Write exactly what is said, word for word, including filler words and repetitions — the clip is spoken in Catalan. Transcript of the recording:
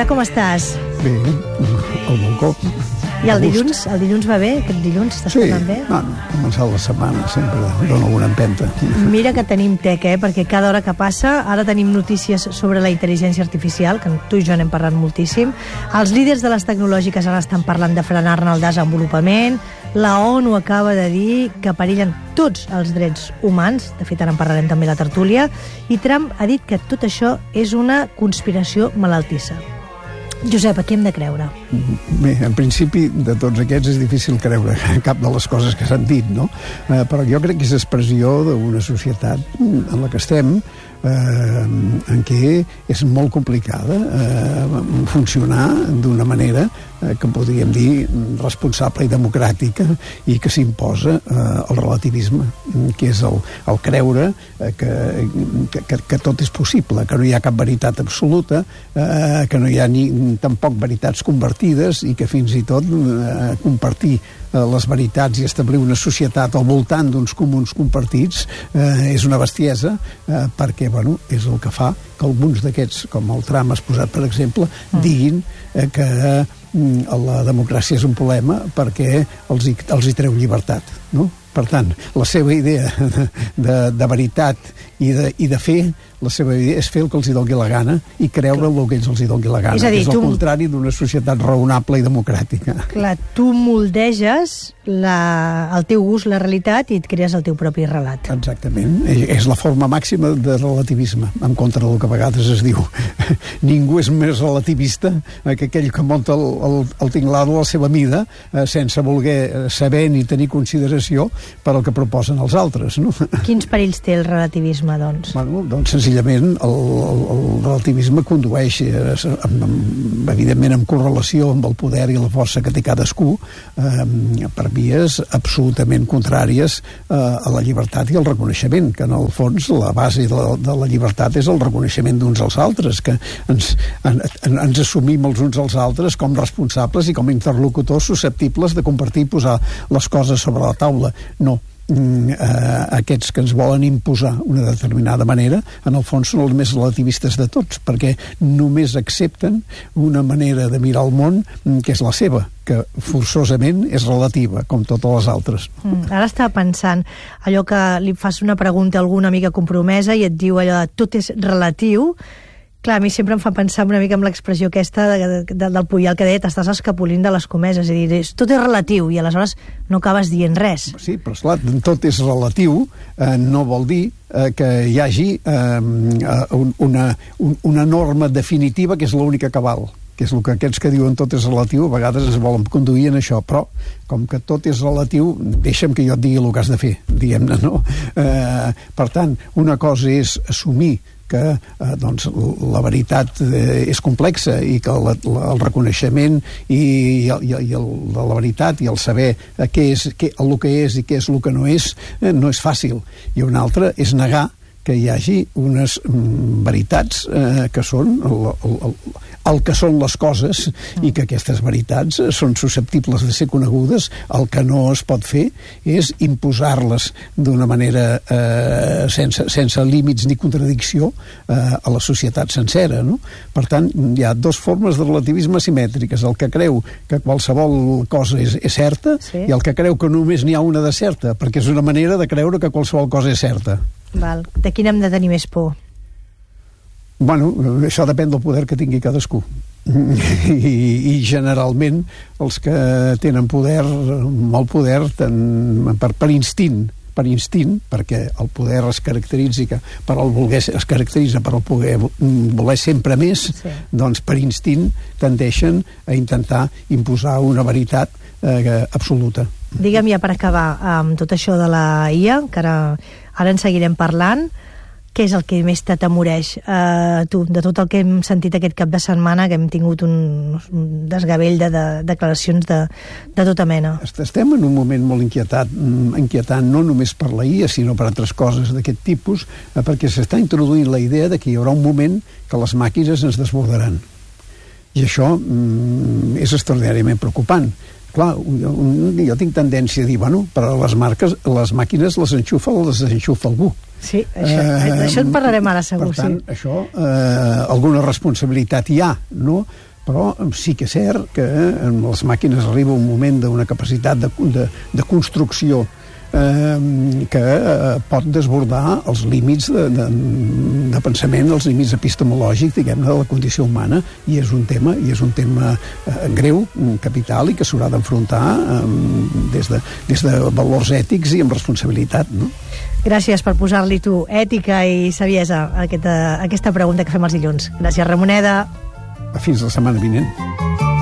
Ara com estàs? Bé, el balcó. I el dilluns? El dilluns va bé? Aquest dilluns estàs sí, tornant bé? Sí, bueno, començar la setmana sempre dona alguna empenta. Mira que tenim tec, eh? Perquè cada hora que passa, ara tenim notícies sobre la intel·ligència artificial, que tu i jo n'hem parlat moltíssim. Els líders de les tecnològiques ara estan parlant de frenar-ne el desenvolupament. La ONU acaba de dir que perillen tots els drets humans. De fet, ara en parlarem també a la tertúlia. I Trump ha dit que tot això és una conspiració malaltissa. Josep, a què hem de creure? Bé, en principi, de tots aquests és difícil creure cap de les coses que s'han dit, no? Eh, però jo crec que és expressió d'una societat en la que estem, eh, en què és molt complicada eh, funcionar d'una manera eh, que podríem dir responsable i democràtica, i que s'imposa eh, el relativisme, que és el, el creure eh, que, que, que tot és possible, que no hi ha cap veritat absoluta, eh, que no hi ha ni tampoc veritats convertides, i que fins i tot eh, compartir eh, les veritats i establir una societat al voltant d'uns comuns compartits eh, és una bestiesa, eh, perquè bueno, és el que fa que alguns d'aquests, com el Trump has posat per exemple, diguin eh, que eh, la democràcia és un problema perquè els hi, els hi treu llibertat, no? Per tant, la seva idea de, de veritat i de, i de fer, la seva idea és fer el que els hi doni la gana i creure el que ells els hi doni la gana. És a dir, és el tu... contrari d'una societat raonable i democràtica. Clar, tu moldeges la, el teu gust, la realitat, i et crees el teu propi relat. Exactament. És la forma màxima de relativisme, en contra del que a vegades es diu. Ningú és més relativista que aquell que munta el, el, el tinglado a la seva mida, eh, sense voler saber ni tenir consideració per al que proposen els altres, no? Quins perills té el relativisme, doncs? Bueno, doncs senzillament el, el, el relativisme condueix, eh, amb, amb, evidentment en correlació amb el poder i la força que té cadascú, eh, per vies absolutament contràries eh, a la llibertat i al reconeixement, que en el fons la base de la, de la llibertat és el reconeixement d'uns als altres, que ens, en, en, ens assumim els uns als altres com responsables i com interlocutors susceptibles de compartir i posar les coses sobre la taula. No, eh, aquests que ens volen imposar una determinada manera, en el fons són els més relativistes de tots, perquè només accepten una manera de mirar el món que és la seva, que forçosament és relativa, com totes les altres. Mm, ara estava pensant, allò que li fas una pregunta a alguna amiga compromesa i et diu allò de tot és relatiu. Clar, a mi sempre em fa pensar una mica amb l'expressió aquesta de, de, del Puyal que deia t'estàs escapolint de les comeses, és a dir, tot és relatiu i aleshores no acabes dient res. Sí, però esclar, tot és relatiu, eh, no vol dir eh, que hi hagi eh, una, una norma definitiva que és l'única que val, que és el que aquests que diuen tot és relatiu a vegades es volen conduir en això, però com que tot és relatiu, deixa'm que jo et digui el que has de fer, diguem-ne, no? Eh, per tant, una cosa és assumir que eh, doncs, la veritat eh, és complexa i que la, la, el reconeixement i, i, i, i el, la veritat i el saber eh, què és què, el que és i què és el que no és, eh, no és fàcil. I una altra és negar que hi hagi unes mm, veritats eh, que són el, el, el, el que són les coses i que aquestes veritats són susceptibles de ser conegudes. El que no es pot fer és imposar-les d'una manera eh, sense, sense límits ni contradicció eh, a la societat sencera, no? Per tant, hi ha dues formes de relativisme simètriques, el que creu que qualsevol cosa és, és certa, sí, i el que creu que només n'hi ha una de certa, perquè és una manera de creure que qualsevol cosa és certa. Val. De quin hem de tenir més por? Bueno, això depèn del poder que tingui cadascú. I, i generalment els que tenen poder, molt poder, ten, per, per instint, per instint, perquè el poder es caracteritza per el voler, es caracteritza per el poder voler sempre més, sí, doncs per instint tendeixen a intentar imposar una veritat eh, absoluta. Digue'm ja per acabar amb tot això de la I A, que ara, ara en seguirem parlant, què és el que més t'atemoreix eh, tu, de tot el que hem sentit aquest cap de setmana, que hem tingut un, un desgavell de, de declaracions de, de tota mena? Estem en un moment molt inquietat, inquietant no només per la I A, sinó per altres coses d'aquest tipus, eh, perquè s'està introduint la idea de que hi haurà un moment que les màquines ens desbordaran. I això mm, és extraordinàriament preocupant. Clar, jo, jo tinc tendència a dir, bueno, però les marques, les màquines les enxufa o les desenxufa algú. Sí, això, eh, això en parlarem ara segur. Per tant, sí, això, eh, alguna responsabilitat hi ha, no? però sí que és cert que en les màquines arriba un moment d'una capacitat de, de, de construcció eh, que eh, pot desbordar els límits de, de, de pensament, els límits epistemològics, diguem-ne, de la condició humana, i és un tema, i és un tema eh, greu, capital, i que s'haurà d'enfrontar eh, des, de, des de valors ètics i amb responsabilitat, no? Gràcies per posar-li tu ètica i saviesa a aquesta, a aquesta pregunta que fem els dilluns. Gràcies, Ramoneda. Fins la setmana vinent.